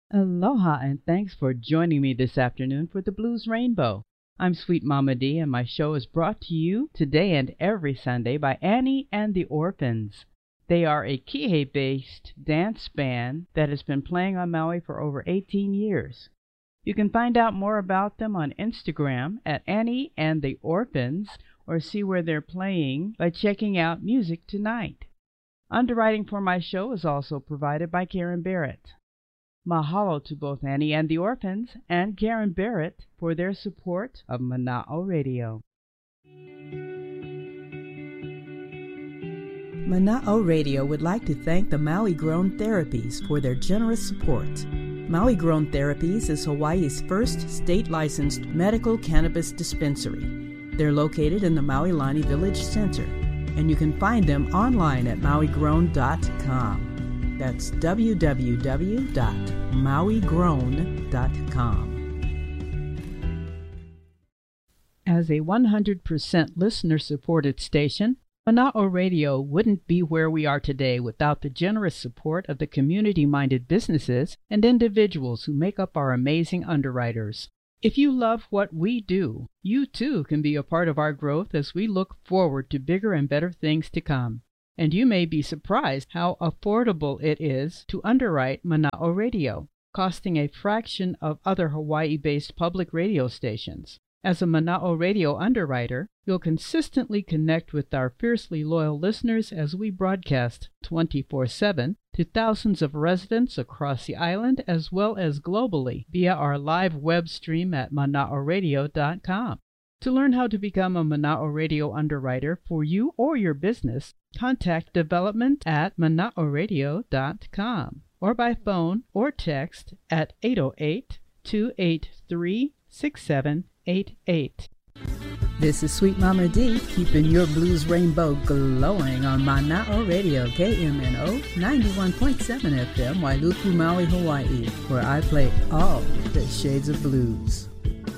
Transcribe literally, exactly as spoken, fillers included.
Aloha and thanks for joining me this afternoon for the Blues Rainbow. I'm Sweet Mama D and my show is brought to you today and every Sunday by Annie and the Orphans. They are a Kihei-based dance band that has been playing on Maui for over eighteen years. You can find out more about them on Instagram at Annie and the Orphans or see where they're playing by checking out Music Tonight. Underwriting for my show is also provided by Karen Barrett. Mahalo to both Annie and the Orphans and Karen Barrett for their support of Mana'o Radio. Mana'o Radio would like to thank the Maui Grown Therapies for their generous support. Maui Grown Therapies is Hawaii's first state-licensed medical cannabis dispensary. They're located in the Maui Lani Village Center, and you can find them online at maui grown dot com. That's w w w dot maui grown dot com. As a one hundred percent listener-supported station, Mana'o Radio wouldn't be where we are today without the generous support of the community-minded businesses and individuals who make up our amazing underwriters. If you love what we do, you too can be a part of our growth as we look forward to bigger and better things to come. And you may be surprised how affordable it is to underwrite Mana'o Radio, costing a fraction of other Hawaii-based public radio stations. As a Mana'o Radio underwriter, you'll consistently connect with our fiercely loyal listeners as we broadcast twenty-four seven to thousands of residents across the island as well as globally via our live web stream at mana'o radio dot com. To learn how to become a Mana'o Radio underwriter for you or your business, contact development at mana'o radio dot com or by phone or text at eight oh eight, two eight three, six seven eight eight. This is Sweet Mama D, keeping your blues rainbow glowing on Mana'o Radio, K M N O ninety-one point seven F M, Wailuku, Maui, Hawaii, where I play all the shades of blues.